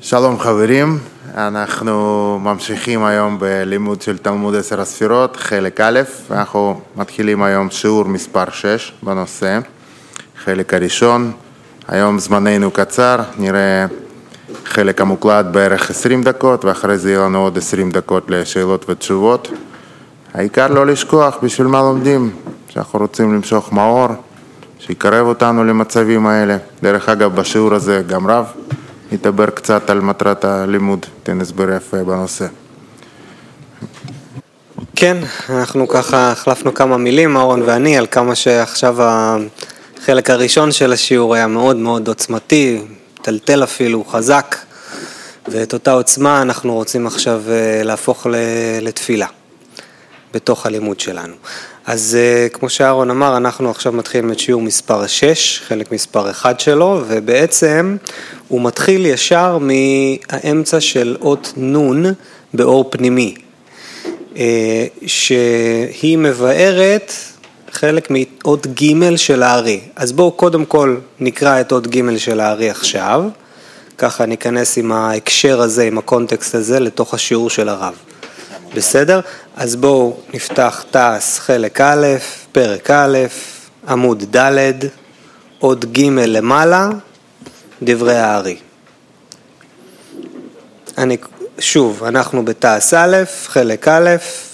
שלום חברים, אנחנו ממשיכים היום בלימוד של תלמוד 10 הספירות, חלק א', ואנחנו מתחילים היום שיעור מספר 6 בנושא, חלק הראשון. היום זמננו קצר, נראה חלק המוקלט בערך 20 דקות, ואחרי זה יהיה לנו עוד 20 דקות לשאלות ותשובות. העיקר לא לשכוח בשביל מה לומדים, שאנחנו רוצים למשוך מאור, שיקרב אותנו למצבים האלה. דרך אגב, בשיעור הזה גם רב נדבר קצת על מטרת הלימוד, תן הסבר יפה בנושא. כן, אנחנו ככה החלפנו כמה מילים, אהרון ואני, על כמה שעכשיו החלק הראשון של השיעור היה מאוד מאוד עוצמתי, טלטל אפילו, חזק, ואת אותה עוצמה אנחנו רוצים עכשיו להפוך לתפילה בתוך הלימוד שלנו. אז כמו שאהרון אמר, אנחנו עכשיו מתחילים את שיעור מספר 6, חלק מספר 1 שלו, ובעצם הוא מתחיל ישר מהאמצע של אות נון באור פנימי, שהיא מבארת חלק מאות ג' של הארי. אז בואו קודם כל נקרא את אות ג' של הארי עכשיו, ככה ניכנס עם ההקשר הזה, עם הקונטקסט הזה, לתוך השיעור של הרב. בסדר? אז בואו נפתח תעש חלק א', פרק א', עמוד ד', עוד ג' למעלה, דברי הארי. שוב, אנחנו בתעש א', חלק א',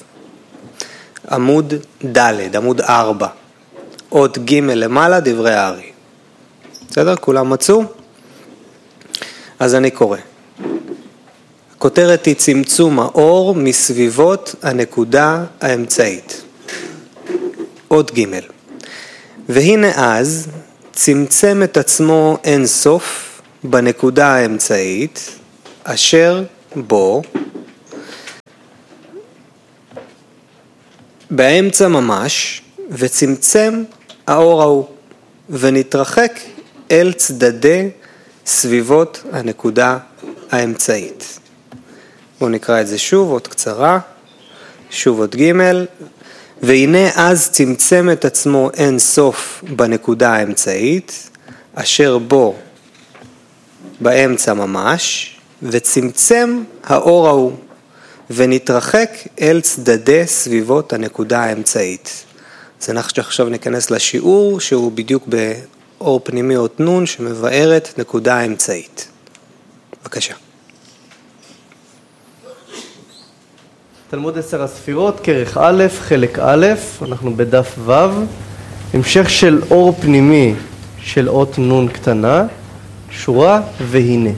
עמוד ד', עמוד 4, עוד ג' למעלה, דברי הארי. בסדר? כולם מצאו? אז אני קורא. הכותרת היא צמצום האור מסביבות הנקודה האמצעית. עוד ג' והנה אז צמצם את עצמו אין סוף בנקודה האמצעית אשר בו באמצע ממש, וצמצם האור ההוא ונתרחק אל צדדי סביבות הנקודה האמצעית. בואו נקרא את זה שוב, עוד קצרה, שוב עוד ג' והנה אז צמצם את עצמו אין סוף בנקודה האמצעית, אשר בו באמצע ממש, וצמצם האור ההוא, ונתרחק אל צדדי סביבות הנקודה האמצעית. אז אנחנו עכשיו ניכנס לשיעור, שהוא בדיוק באור פנימי אות נון, שמבארת נקודה האמצעית. בבקשה. תלמוד 10 הספירות, כרך א', חלק א', אנחנו בדף ו', המשך של אור פנימי של אות נון קטנה, שורה והנה.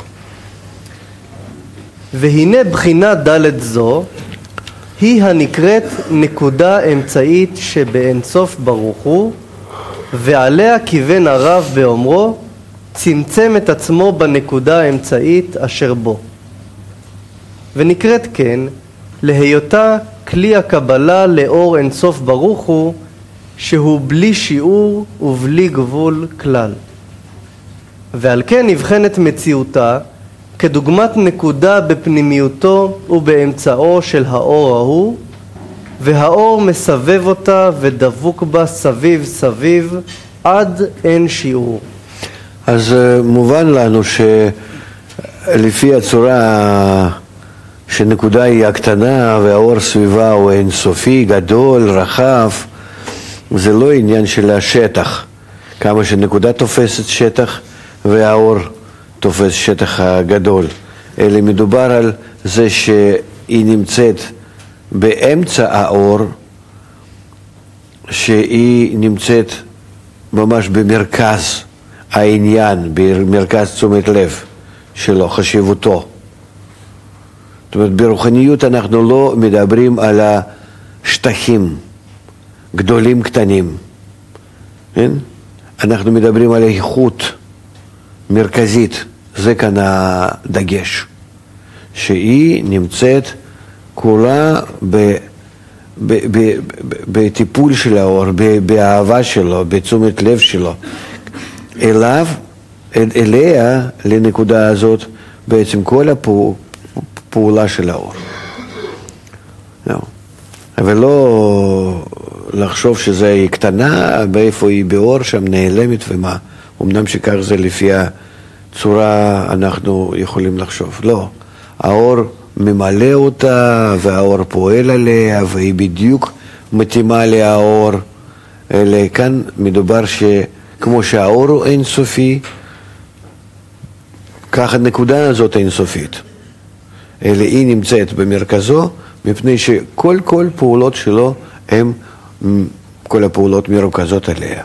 והנה בחינה ד' זו, היא הנקראת נקודה אמצעית שבאין סוף ברוך הוא, ועליה כיוון הרב באומרו, צמצם את עצמו בנקודה האמצעית אשר בו. ונקראת כן, להיותה כלי הקבלה לאור אין סוף ברוך הוא, שהוא בלי שיעור ובלי גבול כלל. ועל כן נבחנת מציאותה כדוגמת נקודה בפנימיותו ובאמצעו של האור ההוא, והאור מסבב אותה ודבוק בה סביב סביב עד אין שיעור. אז מובן לנו שלפי הצורה שנקודה היא הקטנה והאור סביבה הוא אינסופי, גדול, רחב, זה לא עניין של השטח, כמה שנקודה תופסת שטח והאור תופס שטח הגדול, אלא מדובר על זה שהיא נמצאת באמצע האור, שהיא נמצאת ממש במרכז העניין, במרכז תשומת לב שלו, חשיבותו. זאת אומרת, ברוחניות אנחנו לא מדברים על השטחים גדולים קטנים, כן? אנחנו מדברים על איכות מרכזית, זה כאן הדגש, שהיא נמצאת כולה בטיפול של האור, באהבה שלו, בתשומת לב שלו, אליה, לנקודה הזאת, בעצם כל הפעולה של האור. אבל לא לחשוב שזה היא קטנה, באיפה היא באור, שם נעלמת ומה. אמנם שכך זה לפי צורה אנחנו יכולים לחשוב. לא, האור ממלא אותה והאור פועל עליה והיא בדיוק מתאימה לאור. אלא כאן מדובר שכמו שהאור הוא אינסופי, כך הנקודה הזאת אינסופית. אלא היא נמצאת במרכזו, מפני שכל פעולות שלו הם כל הפעולות מרוכזות עליה.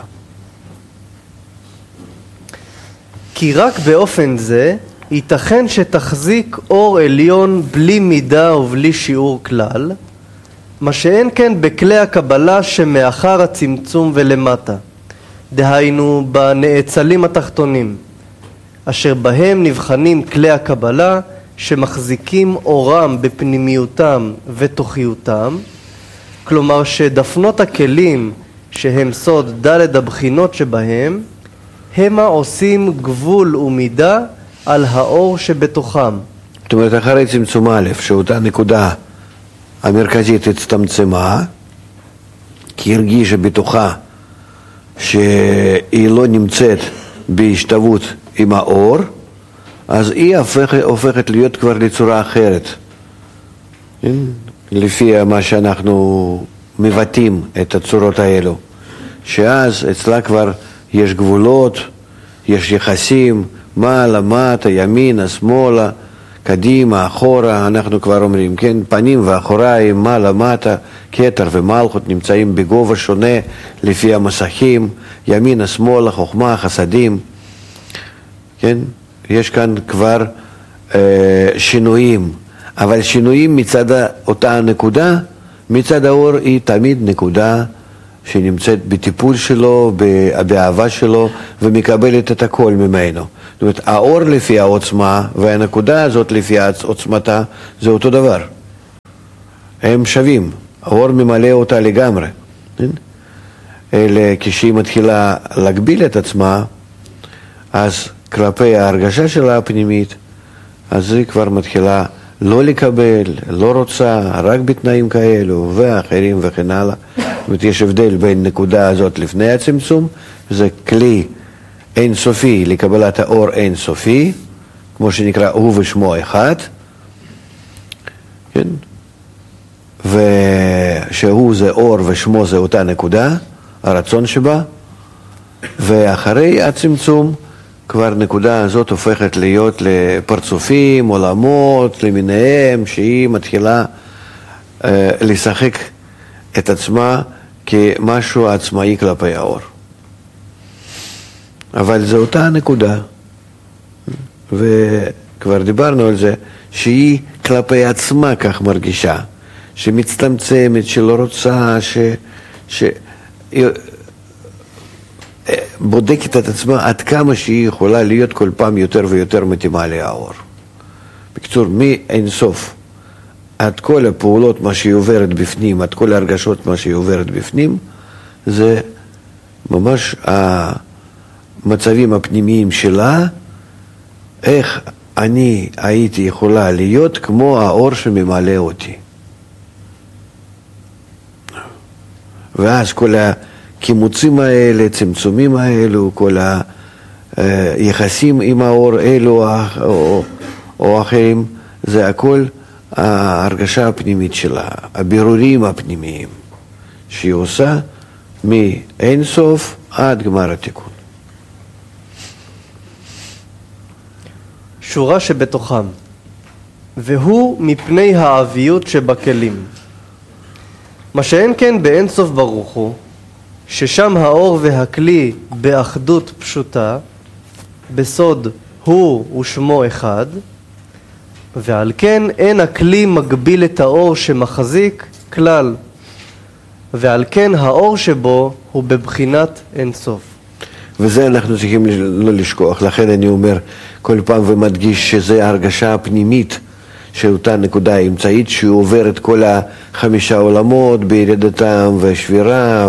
כי רק באופן זה ייתכן שתחזיק אור עליון בלי מידה ובלי שיעור כלל, מה שאין כן בכלי הקבלה שמאחר הצמצום ולמטה, דהיינו בנאצלים התחתונים, אשר בהם נבחנים כלי הקבלה שמחזיקים אורם בפנימיותם ותוכיותם, כלומר שדפנות הכלים שהם סוד ד' הבחינות שבהם, המה עושים גבול ומידה על האור שבתוכם. זאת אומרת, אחרי צמצום א', שאותה נקודה המרכזית הצטמצמה, כי הרגישה בתוכה שהיא לא נמצאת בהשתוות עם האור, אז היא הופכת להיות כבר לצורה אחרת. לפי מה שאנחנו מבטאים את הצורות האלו, שאז אצלה כבר יש גבולות, יש יחסים, מעלה, מטה, ימינה, שמאלה, קדימה, אחורה, אנחנו כבר אומרים, כן, פנים ואחוריים, מעלה, מטה, כתר ומלכות נמצאים בגובה שונה לפי המסכים, ימינה, שמאלה, חוכמה, חסדים, כן, יש כאן כבר שינויים, אבל שינויים מצד אותה נקודה, מצד האור היא תמיד נקודה שנמצאת בטיפול שלו, באהבה שלו, ומקבלת את הכל ממנו. זאת אומרת, האור לפי העוצמה, והנקודה הזאת לפי עוצמתה, זה אותו דבר. הם שווים. האור ממלא אותה לגמרי. אלא כשהיא מתחילה להגביל את עצמה, אז כלפי ההרגשה שלה הפנימית, אז היא כבר מתחילה לא לקבל, לא רוצה, רק בתנאים כאלו, ואחרים וכן הלאה. זאת אומרת, יש הבדל בין נקודה הזאת לפני הצמצום, זה כלי אינסופי לקבלת האור אינסופי, כמו שנקרא הוא ושמו אחד, כן? ושהוא זה אור ושמו זה אותה נקודה, הרצון שבה, ואחרי הצמצום, כבר נקודה הזאת הופכת להיות לפרצופים, עולמות, למיניהם, שהיא מתחילה לשחק את עצמה כמשהו עצמאי כלפי האור. אבל זו אותה נקודה, וכבר דיברנו על זה, שהיא כלפי עצמה כך מרגישה, שמצטמצמת, שלא רוצה, בודקת את עצמה עד כמה שהיא יכולה להיות כל פעם יותר ויותר מתאימה לאור. בקיצור, מאינסוף עד כל הפעולות מה שהיא עוברת בפנים, עד כל ההרגשות מה שהיא עוברת בפנים, זה ממש המצבים הפנימיים שלה, איך אני הייתי יכולה להיות כמו האור שממלא אותי. ואז כל הקימוצים האלה, צמצומים האלו, כל היחסים עם האור אלו או אחרים, זה הכל ההרגשה הפנימית שלה, הבירורים הפנימיים שהיא עושה מאין סוף עד גמר התיקון. שורה שבתוכם, והוא מפני העביות שבכלים. מה שאין כן באין סוף ברוך הוא, ששם האור והכלי באחדות פשוטה, בסוד הוא ושמו אחד, ועל כן אין הכלי מגביל את האור שמחזיק כלל, ועל כן האור שבו הוא בבחינת אין סוף. וזה אנחנו צריכים לא לשכוח, לכן אני אומר כל פעם ומדגיש שזה ההרגשה הפנימית של אותה נקודה האמצעית שהוא עובר את כל 5 עולמות בירידתם ושבירה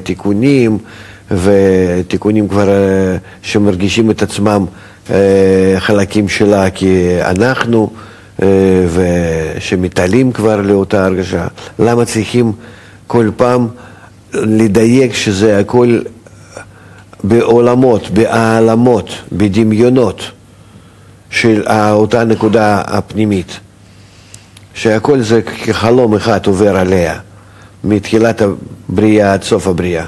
ותיקונים כבר שמרגישים את עצמם חלקים שלה כאנחנו ושמתעלים כבר לאותה הרגשה. למה צריכים כל פעם לדייק שזה הכל בעולמות, בעלמות, בדמיונות, של אותה נקודה הפנימית, שהכל זה כחלום אחד עובר עליה, מתחילת הבריאה עד סוף הבריאה,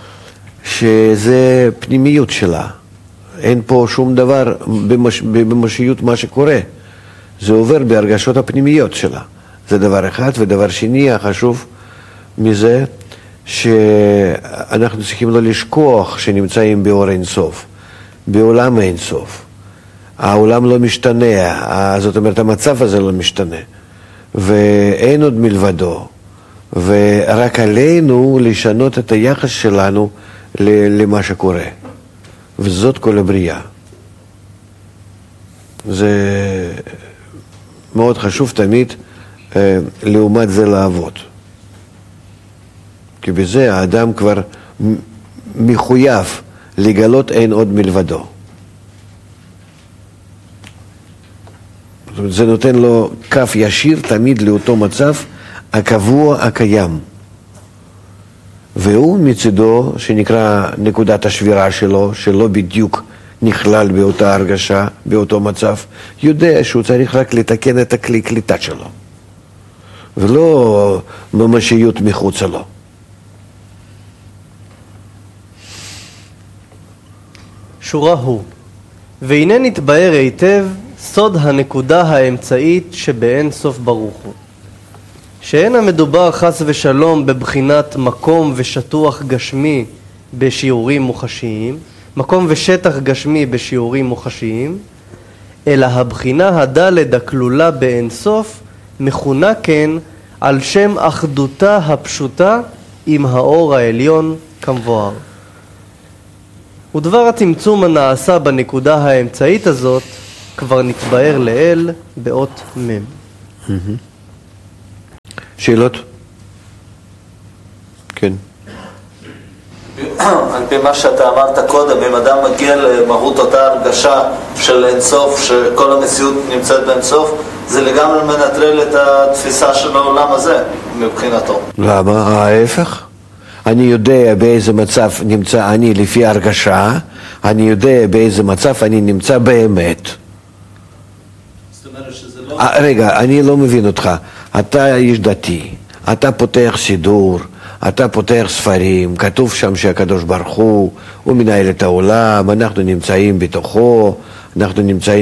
שזה פנימיות שלה. אין פה שום דבר בממשיות מה שקורה, זה עובר בהרגשות הפנימיות שלה. זה דבר אחד. ודבר שני, החשוב מזה, שאנחנו צריכים לא לשכוח שנמצאים באור אין סוף, בעולם אין סוף. העולם לא משתנה, זאת אומרת המצב הזה לא משתנה, ואין עוד מלבדו, ורק עלינו לשנות את היחס שלנו למה שקורה, וזאת כל הבריאה. זה מאוד חשוב תמיד לעומת זה לעבוד, כי בזה האדם כבר מחויב לגלות אין עוד מלבדו. זה נותן לו קו ישיר תמיד לאותו מצב הקבוע הקיים, והוא מצידו, שנקרא נקודת השבירה שלו, שלא בדיוק נכלל באותה הרגשה, באותו מצב, יודע שהוא צריך רק לתקן את הכלי קליטה שלו, ולא ממשיות מחוצה לו. שורה הוא, והנה נתבהר היטב סוד הנקודה האמצעית שבאין סוף ברוך הוא, שאין המדובר חס ושלום בבחינת מקום ושטוח גשמי בשיעורים מוחשיים, מקום ושטח גשמי בשיעורים מוחשיים, אלא הבחינה הדלת הכלולה באין סוף מכונה כן על שם אחדותה הפשוטה עם האור העליון כמבואר. ודבר הצמצום הנעשה בנקודה האמצעית הזאת כבר נתבהר לאל באות מם. שאלות? כן. על פי מה שאתה אמרת קודם, אם אדם מגיע למהות אותה הרגשה של אינסוף, שכל המציאות נמצאת באינסוף, זה לגמרי מנטרל את התפיסה של העולם הזה מבחינתו. למה? ההפך. אני יודע באיזה מצב נמצא אני לפי הרגשה, אני יודע באיזה מצב אני נמצא באמת. זאת אומרת שזה לא... רגע, אני לא מבין אותך. אתה איש דתי, אתה פותח סידור, אתה פותח ספרים, כתוב שם שהקדוש ברוך הוא מנהל את העולם, אנחנו נמצאים בתוכו, אנחנו נמצאים